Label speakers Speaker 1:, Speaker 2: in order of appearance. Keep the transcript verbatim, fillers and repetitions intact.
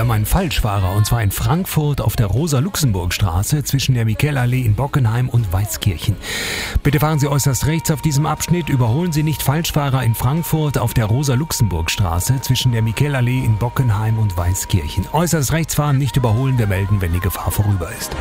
Speaker 1: haben einen Falschfahrer und zwar in Frankfurt auf der Rosa-Luxemburg-Straße zwischen der Michelallee in Bockenheim und Weißkirchen. Bitte fahren Sie äußerst rechts auf diesem Abschnitt, überholen Sie nicht Falschfahrer in Frankfurt auf der Rosa-Luxemburg-Straße zwischen der Michelallee in Bockenheim und Weißkirchen. Äußerst rechts fahren, nicht überholen, wir melden, wenn die Gefahr vorüber ist.